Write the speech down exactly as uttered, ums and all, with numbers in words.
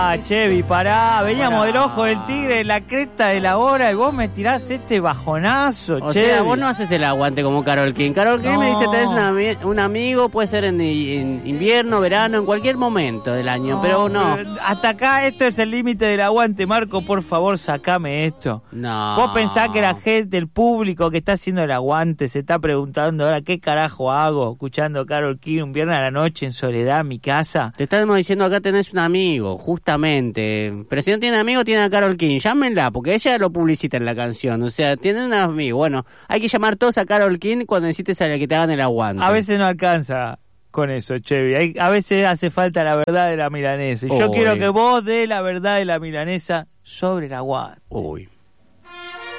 pará, Chevy, pará. Veníamos Pará. del ojo del tigre, la cresta de la hora, y vos me tirás este bajonazo, O Chevy. sea, vos no haces el aguante como Karol King. Karol King No. me dice, tenés un, ami- un amigo, puede ser en, en invierno, verano, en cualquier momento del año, pero no. pero hasta acá esto es el límite del aguante, Marco, por favor, sacame esto. No. Vos pensás que la gente, el público que está haciendo el aguante, se está preguntando ahora qué carajo hago escuchando a Karol King un viernes a la noche en soledad en mi casa. Te estamos diciendo acá tenés un amigo, justamente. Pero si no tiene amigo, tiene a Karol King. Llámenla, porque ella lo publicita en la canción. O sea, tienen un amigo. Bueno, hay que llamar todos a Karol King cuando necesites a la que te hagan el aguante. A veces no alcanza con eso, Chevy. Hay, a veces hace falta la verdad de la milanesa. Y yo Uy. quiero que vos dé la verdad de la milanesa sobre el aguante. Uy.